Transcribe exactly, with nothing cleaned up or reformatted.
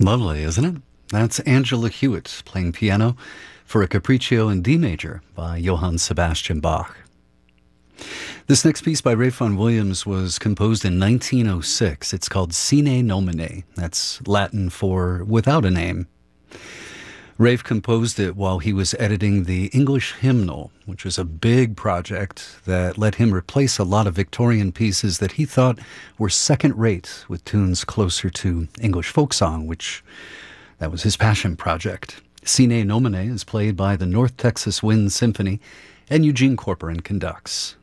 Lovely, isn't it? That's Angela Hewitt playing piano for a Capriccio in D major by Johann Sebastian Bach. This next piece by Ralph Vaughan Williams was composed in nineteen oh six. It's called Sine Nomine. That's Latin for without a name. Ralph composed it while he was editing the English Hymnal, which was a big project that let him replace a lot of Victorian pieces that he thought were second-rate with tunes closer to English folk song, which that was his passion project. Sine Nomine is played by the North Texas Wind Symphony, and Eugene Corporon conducts.